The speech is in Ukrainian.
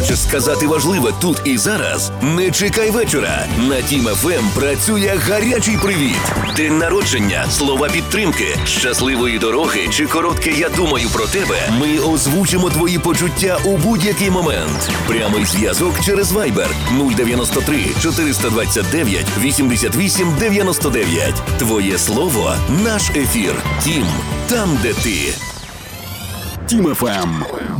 Хочеш сказати важливе тут і зараз? Не чекай вечора. На Тім ФМ працює гарячий привіт. День народження, слова підтримки, щасливої дороги чи коротке «Я думаю про тебе». Ми озвучимо твої почуття у будь-який момент. Прямий зв'язок через Viber 093 429 88 99. Твоє слово – наш ефір. Тім – там, де ти. Тім ФМ.